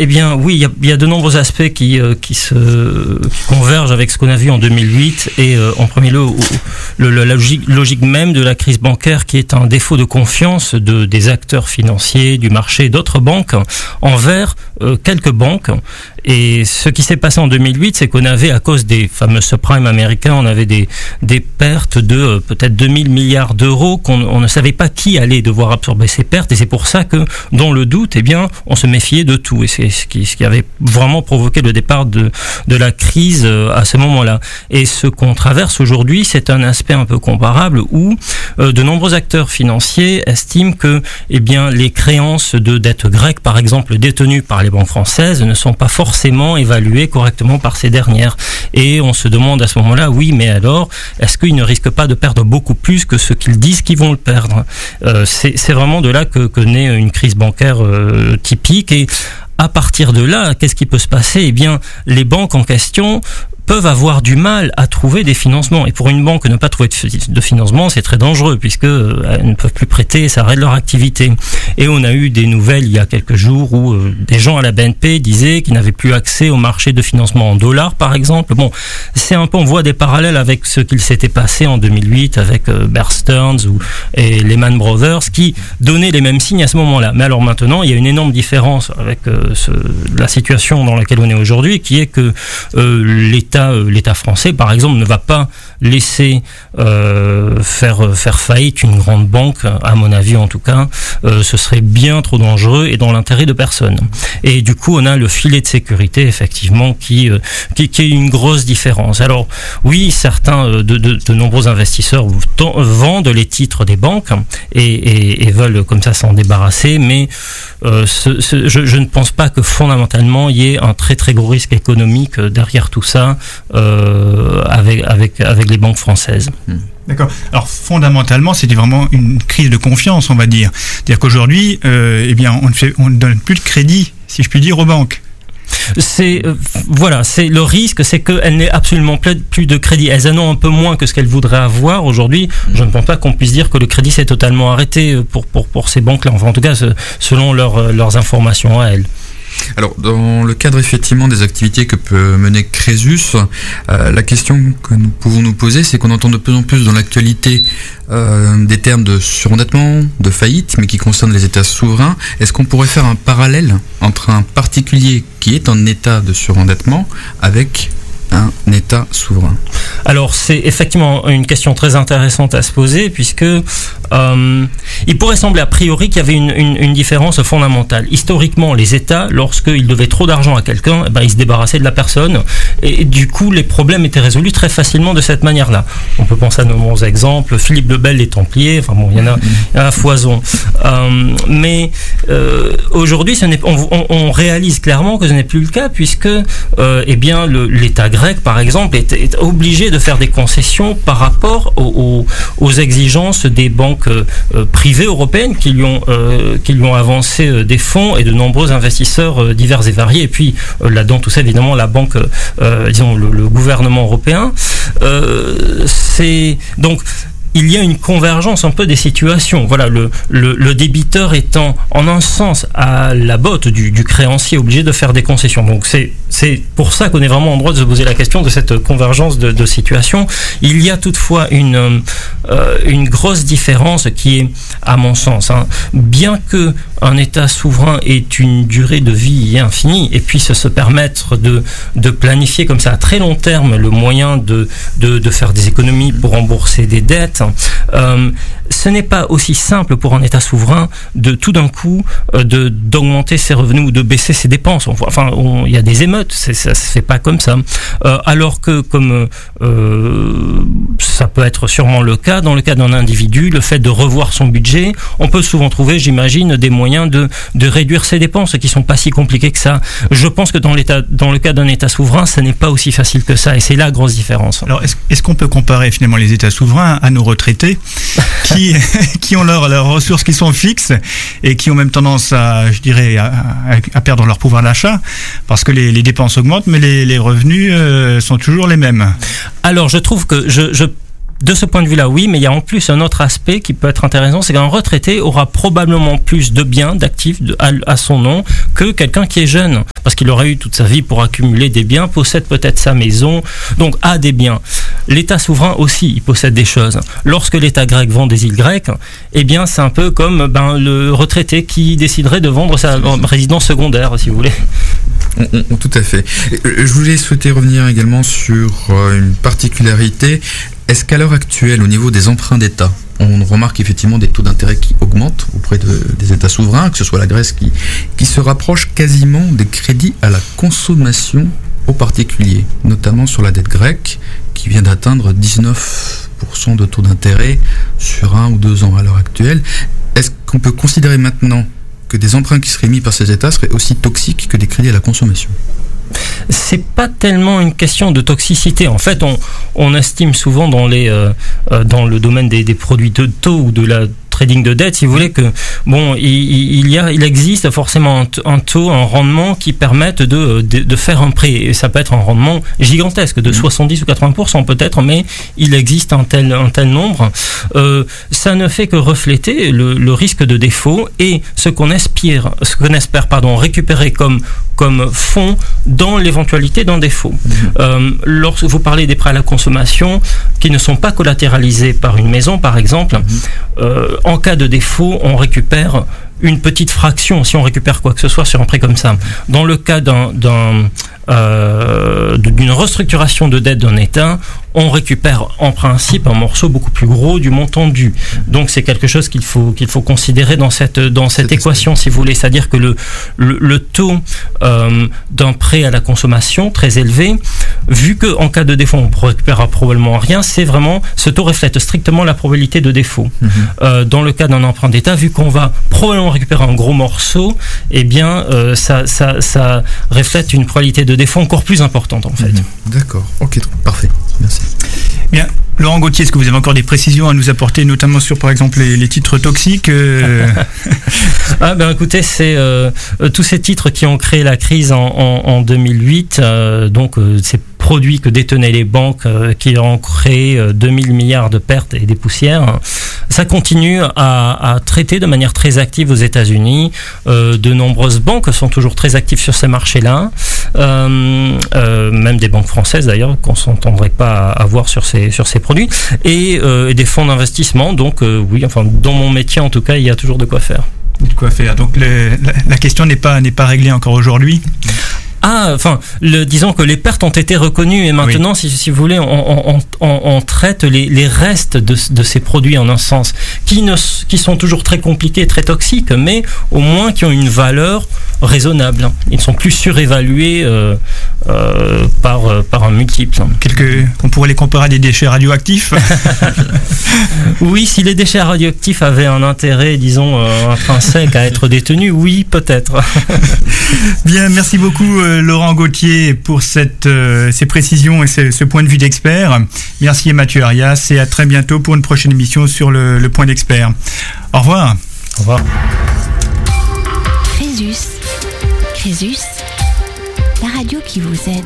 Eh bien, oui, il y a de nombreux aspects qui convergent avec ce qu'on a vu en 2008 et en premier lieu la logique même de la crise bancaire, qui est un défaut de confiance des acteurs financiers, du marché, d'autres banques envers quelques banques. Et ce qui s'est passé en 2008, c'est qu'on avait, à cause des fameux subprimes américains, on avait des pertes de peut-être 2000 milliards d'euros qu'on ne savait pas qui allait devoir absorber ces pertes, et c'est pour ça que, dans le doute, eh bien, on se méfiait de tout, et c'est ce qui avait vraiment provoqué le départ de la crise à ce moment-là. Et ce qu'on traverse aujourd'hui, c'est un aspect un peu comparable où de nombreux acteurs financiers estiment que, eh bien, les créances de dettes grecques, par exemple, détenues par les banques françaises, ne sont pas forcément évaluées correctement par ces dernières. Et on se demande à ce moment-là, oui, mais alors, est-ce qu'ils ne risquent pas de perdre beaucoup plus que ce qu'ils disent qu'ils vont le perdre? C'est vraiment de là que naît une crise bancaire typique. Et à partir de là, qu'est-ce qui peut se passer? Eh bien, les banques en question peuvent avoir du mal à trouver des financements. Et pour une banque, ne pas trouver de financement, c'est très dangereux, puisque elles ne peuvent plus prêter, ça arrête leur activité. Et on a eu des nouvelles il y a quelques jours où des gens à la BNP disaient qu'ils n'avaient plus accès au marché de financement en dollars, par exemple. Bon, c'est un peu, on voit des parallèles avec ce qu'il s'était passé en 2008 avec Bear Stearns et Lehman Brothers, qui donnaient les mêmes signes à ce moment-là. Mais alors maintenant, il y a une énorme différence avec la situation dans laquelle on est aujourd'hui, qui est que l'État français, par exemple, ne va pas laisser faire faillite une grande banque, à mon avis en tout cas. Ce serait bien trop dangereux et dans l'intérêt de personne. Et du coup, on a le filet de sécurité, effectivement, qui est une grosse différence. Alors, oui, certains, de nombreux investisseurs vendent les titres des banques et veulent comme ça s'en débarrasser, mais je ne pense pas que fondamentalement il y ait un très très gros risque économique derrière tout ça, avec les banques françaises. D'accord. Alors fondamentalement, c'était vraiment une crise de confiance, on va dire. C'est-à-dire qu'aujourd'hui, eh bien, on ne donne plus de crédit, si je puis dire, aux banques. C'est le risque, c'est qu'elles n'aient absolument plus de crédit. Elles en ont un peu moins que ce qu'elles voudraient avoir aujourd'hui. Je ne pense pas qu'on puisse dire que le crédit s'est totalement arrêté pour ces banques-là. Enfin, en tout cas, selon leurs informations à elles. Alors, dans le cadre effectivement des activités que peut mener Crésus, la question que nous pouvons nous poser, c'est qu'on entend de plus en plus dans l'actualité des termes de surendettement, de faillite, mais qui concernent les États souverains. Est-ce qu'on pourrait faire un parallèle entre un particulier qui est en état de surendettement avec un État souverain? Alors, c'est effectivement une question très intéressante à se poser, puisque il pourrait sembler a priori qu'il y avait une différence fondamentale. Historiquement, les États, lorsqu'ils devaient trop d'argent à quelqu'un, ils se débarrassaient de la personne, et du coup, les problèmes étaient résolus très facilement de cette manière-là. On peut penser à de nombreux exemples, Philippe le Bel, les Templiers, enfin bon, il y en a à foison. Mais aujourd'hui, on réalise clairement que ce n'est plus le cas, puisque eh bien, l'État grec, par exemple, est obligé de faire des concessions par rapport aux exigences des banques privées européennes qui lui ont avancé des fonds, et de nombreux investisseurs divers et variés. Et puis là-dedans, tout ça, évidemment, la banque, le gouvernement européen. Donc, il y a une convergence un peu des situations. Voilà, le débiteur étant en un sens à la botte du créancier, obligé de faire des concessions. Donc c'est pour ça qu'on est vraiment en droit de se poser la question de cette convergence de situations. Il y a toutefois une grosse différence qui est, à mon sens, bien que un État souverain ait une durée de vie infinie et puisse se permettre de planifier comme ça à très long terme le moyen de faire des économies pour rembourser des dettes, ce n'est pas aussi simple pour un État souverain de tout d'un coup d'augmenter ses revenus ou de baisser ses dépenses. Il y a des émeutes, ça se fait pas comme ça. Alors que comme ça peut être sûrement le cas dans le cas d'un individu, le fait de revoir son budget, on peut souvent trouver, j'imagine, des moyens de réduire ses dépenses qui sont pas si compliqués que ça. Je pense que dans le cas d'un État souverain, ça n'est pas aussi facile que ça, et c'est là la grosse différence. Alors est-ce qu'on peut comparer finalement les États souverains à nos retraités qui ont leurs ressources qui sont fixes et qui ont même tendance à perdre leur pouvoir d'achat parce que les dépenses augmentent mais les revenus sont toujours les mêmes? Alors je trouve que de ce point de vue-là, oui, mais il y a en plus un autre aspect qui peut être intéressant, c'est qu'un retraité aura probablement plus de biens, d'actifs à son nom que quelqu'un qui est jeune, parce qu'il aurait eu toute sa vie pour accumuler des biens, possède peut-être sa maison, donc a des biens. L'État souverain aussi, il possède des choses. Lorsque l'État grec vend des îles grecques, eh bien c'est un peu comme le retraité qui déciderait de vendre sa résidence secondaire, si vous voulez. Tout à fait. Je voulais souhaiter revenir également sur une particularité. Est-ce qu'à l'heure actuelle, au niveau des emprunts d'État, on remarque effectivement des taux d'intérêt qui augmentent auprès des États souverains, que ce soit la Grèce qui se rapproche quasiment des crédits à la consommation aux particuliers, notamment sur la dette grecque, qui vient d'atteindre 19% de taux d'intérêt sur 1 ou 2 ans à l'heure actuelle. Est-ce qu'on peut considérer maintenant que des emprunts qui seraient émis par ces États seraient aussi toxiques que des crédits à la consommation ? C'est pas tellement une question de toxicité. En fait, on estime souvent dans le domaine des produits de taux ou de la trading de dette, si vous voulez, que bon, il existe forcément un taux, un rendement qui permette de faire un prêt. Et ça peut être un rendement gigantesque, de 70 ou 80% peut-être, mais il existe un tel nombre. Ça ne fait que refléter le risque de défaut et ce qu'on espère récupérer comme fonds dans l'éventualité d'un défaut. Lorsque vous parlez des prêts à la consommation qui ne sont pas collatéralisés par une maison, par exemple, en cas de défaut, on récupère une petite fraction, si on récupère quoi que ce soit sur un prêt comme ça. Dans le cas d'une restructuration de dette d'un État, on récupère en principe un morceau beaucoup plus gros du montant dû. Donc c'est quelque chose qu'il faut considérer dans cette équation, si vous voulez. C'est-à-dire que le taux d'un prêt à la consommation très élevé, vu qu'en cas de défaut on ne récupérera probablement rien, c'est vraiment, ce taux reflète strictement la probabilité de défaut. Dans le cas d'un emprunt d'État, vu qu'on va probablement récupérer un gros morceau, eh bien ça reflète une probabilité de défaut encore plus importante en fait. D'accord, ok, parfait, merci. Bien. Laurent Gauthier, est-ce que vous avez encore des précisions à nous apporter, notamment sur, par exemple, les titres toxiques Écoutez, c'est tous ces titres qui ont créé la crise en 2008, ces produits que détenaient les banques qui ont créé 2000 milliards de pertes et des poussières. Ça continue à traiter de manière très active aux États-Unis. De nombreuses banques sont toujours très actives sur ces marchés-là, même des banques françaises d'ailleurs qu'on s'entendrait pas à voir sur ces produits, et des fonds d'investissement. Donc oui, enfin dans mon métier en tout cas, il y a toujours de quoi faire. De quoi faire. Donc la question n'est pas réglée encore aujourd'hui. Disons que les pertes ont été reconnues et maintenant, oui. si vous voulez, on traite les restes de ces produits en un sens qui sont toujours très compliqués, très toxiques, mais au moins qui ont une valeur raisonnable. Ils ne sont plus surévalués par un multiple. On pourrait les comparer à des déchets radioactifs. Oui, si les déchets radioactifs avaient un intérêt, disons, intrinsèque à être détenus, oui, peut-être. Bien, merci beaucoup Laurent Gauthier pour ces précisions et ce point de vue d'expert. Merci Mathieu Arias et à très bientôt pour une prochaine émission sur le point d'expert. Au revoir. Au revoir. Crésus, la radio qui vous aide.